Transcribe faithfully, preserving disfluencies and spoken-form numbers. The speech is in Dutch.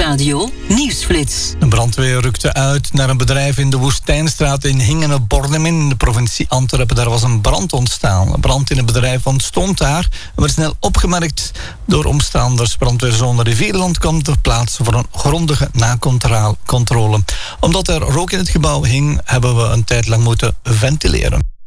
Nieuwsradio Nieuwsflits. De brandweer rukte uit naar een bedrijf in de Woestijnstraat in Hingene-Bornemin in de provincie Antwerpen. Daar was een brand ontstaan. Een brand in het bedrijf ontstond daar en werd snel opgemerkt door omstanders. Brandweerzone Rivierland kwam ter plaatse voor een grondige nakontrole. Omdat er rook in het gebouw hing, hebben we een tijd lang moeten ventileren.